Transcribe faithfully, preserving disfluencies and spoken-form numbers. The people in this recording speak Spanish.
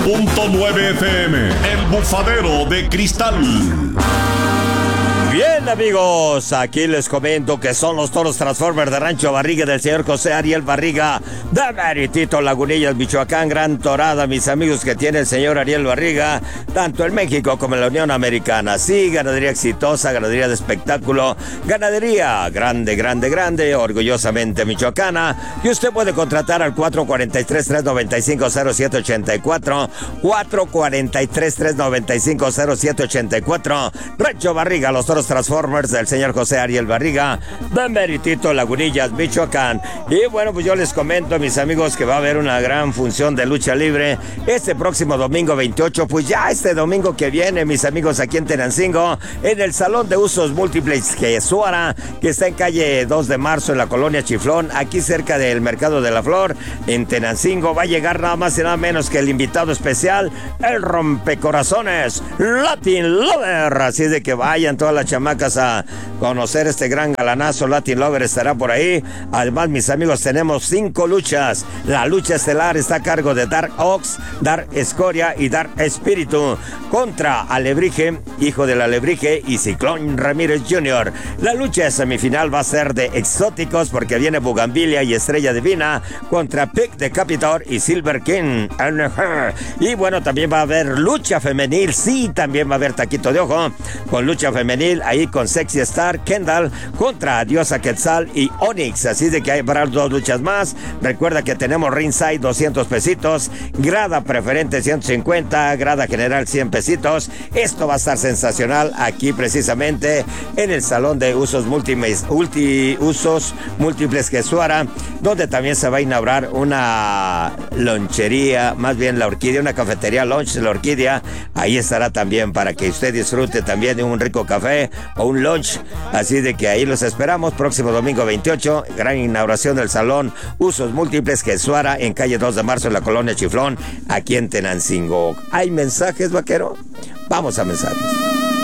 punto nueve F M, El Bufadero de Cristal. Bien, amigos, aquí les comento que son los toros Transformers de Rancho Barriga del señor José Ariel Barriga de Meritito Lagunillas, Michoacán. Gran torada, mis amigos, que tiene el señor Ariel Barriga, tanto en México como en la Unión Americana. Sí, ganadería exitosa, ganadería de espectáculo, ganadería grande, grande, grande, orgullosamente michoacana. Y usted puede contratar al cuatro cuatro tres, tres nueve cinco, cero siete ocho cuatro, cuatro cuatro tres, tres nueve cinco, cero siete ocho cuatro. Rancho Barriga, los toros Transformers del señor José Ariel Barriga de Meritito Lagunillas, Michoacán. Y bueno, pues yo les comento, mis amigos, que va a haber una gran función de lucha libre este próximo domingo veintiocho, pues ya este domingo que viene, mis amigos, aquí en Tenancingo, en el Salón de Usos Múltiples Jesuara, que está en calle dos de marzo en la colonia Chiflón, aquí cerca del Mercado de la Flor, en Tenancingo. Va a llegar nada más y nada menos que el invitado especial, el rompecorazones Latin Lover. Así de que vayan todas las chamacas a conocer este gran galanazo. Latin Lover estará por ahí. Además, mis amigos, tenemos cinco luchas. La lucha estelar está a cargo de Dark Ox, Dark Escoria y Dark Espíritu contra Alebrije, hijo del Alebrije, y Ciclón Ramírez junior La lucha de semifinal va a ser de exóticos, porque viene Bugambilia y Estrella Divina contra Pick Decapitor y Silver King. Y bueno, también va a haber lucha femenil. Sí, también va a haber taquito de ojo con lucha femenil, ahí con Sexy Star, Kendall contra Diosa Quetzal y Onyx. Así de que hay para dos luchas más. Recuerda que tenemos ringside doscientos pesitos, grada preferente ciento cincuenta, grada general cien pesitos. Esto va a estar sensacional aquí precisamente en el Salón de Usos Múltiples, multi, usos múltiples Jesuara, donde también se va a inaugurar una lonchería, más bien la Orquídea, una cafetería lunch de la Orquídea. Ahí estará también para que usted disfrute también de un rico café o un lunch. Así de que ahí los esperamos próximo domingo veintiocho, gran inauguración del Salón Usos Múltiples Jesuara en calle dos de marzo en la colonia Chiflón, aquí en Tenancingo. ¿Hay mensajes, vaquero? Vamos a mensajes.